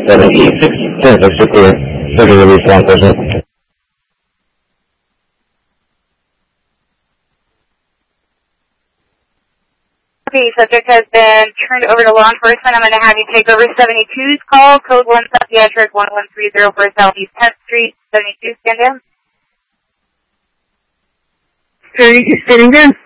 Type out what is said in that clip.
76, 10-6 clear. Second release law enforcement. Okay, subject has been turned over to law enforcement. I'm going to have you take over 72's call, code 1 psychiatric 1130 for Southeast 10th Street, 72, stand down. 72, standing down.